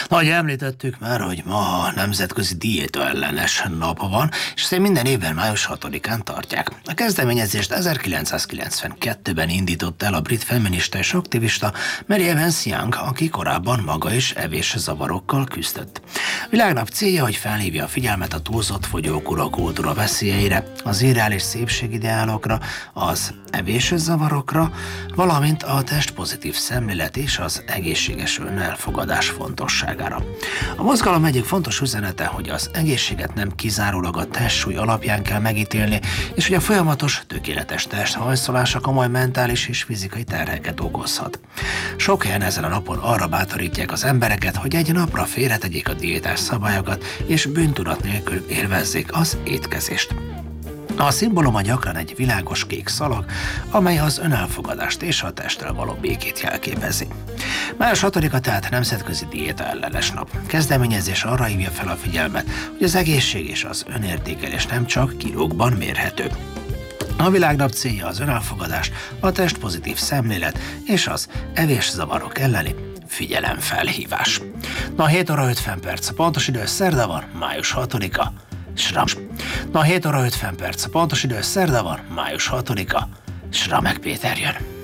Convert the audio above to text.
Ahogy említettük már, hogy ma a Nemzetközi Diéta ellenes nap van, és ezt minden évben május 6-án tartják. A kezdeményezést 1992-ben indított el a brit feminista és aktivista Mary Evans Young, aki korábban maga is evészavarokkal küzdött. A világnap célja, hogy felhívja a figyelmet a túlzott fogyókúra kultúra veszélyeire, az irreális szépségideálokra, az evészavarokra, valamint a testpozitív szemlélet és az egészséges önelfogadás fontosságára. A mozgalom egyik fontos üzenete, hogy az egészséget nem kizárólag a testsúly alapján kell megítélni, és hogy a folyamatos, tökéletes testhajszolása komoly mentális és fizikai terheket okozhat. Sok helyen ezen a napon arra bátorítják az embereket, hogy egy napra félretegyék a diétás szabályokat, és bűntudat nélkül élvezzék az étkezést. A szimbóluma gyakran egy világos kék szalag, amely az önelfogadást és a testtel való békét jelképezi. Május 6-a tehát Nemzetközi Diéta ellenes nap. Kezdeményezés arra hívja fel a figyelmet, hogy az egészség és az önértékelés nem csak kilókban mérhető. A világnap célja az önelfogadás, a testpozitív szemlélet és az evészavarok elleni figyelemfelhívás. Na 7 óra 50 perc, pontos idő szerda van, május 6-a. Na 7 óra 50 perc, pontos idő szerda van, május 6-a. Sramek Péter jön.